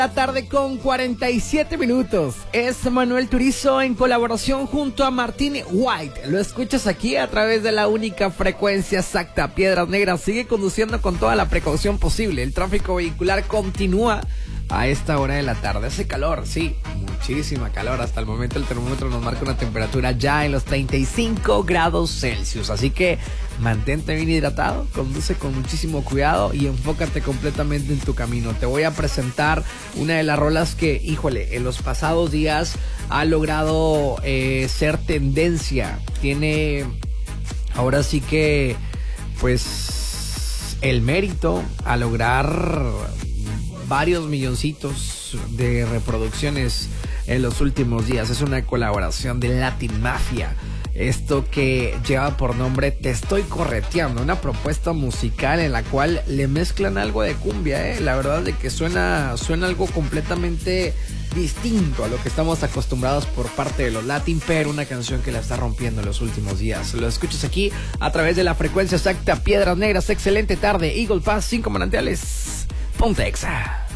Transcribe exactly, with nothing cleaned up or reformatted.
La tarde con cuarenta y siete minutos. Es Manuel Turizo en colaboración junto a Martín White. Lo escuchas aquí a través de la única frecuencia exacta. Piedras Negras sigue conduciendo con toda la precaución posible. El tráfico vehicular continúa a esta hora de la tarde. Hace calor, sí, muchísima calor. Hasta el momento el termómetro nos marca una temperatura ya en los treinta y cinco grados Celsius. Así que mantente bien hidratado, conduce con muchísimo cuidado y enfócate completamente en tu camino. Te voy a presentar una de las rolas que, híjole, en los pasados días ha logrado eh, ser tendencia. Tiene, ahora sí que, pues, el mérito a lograr varios milloncitos de reproducciones en los últimos días. Es una colaboración de Latin Mafia. Esto que lleva por nombre Te Estoy Correteando, una propuesta musical en la cual le mezclan algo de cumbia, ¿eh? La verdad de que suena, suena algo completamente distinto a lo que estamos acostumbrados por parte de los Latin, pero una canción que la está rompiendo en los últimos días. Lo escuchas aquí a través de la frecuencia exacta. Piedras Negras, excelente tarde. Eagle Pass, cinco manantiales. Ponte Exa.